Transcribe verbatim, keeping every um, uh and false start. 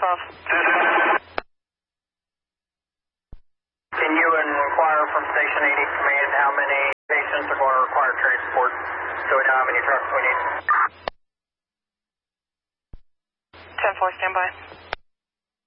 twelve. Can you inquire from Station eighty Command how many patients are going to require transport so we know how many trucks we need? ten four, stand by.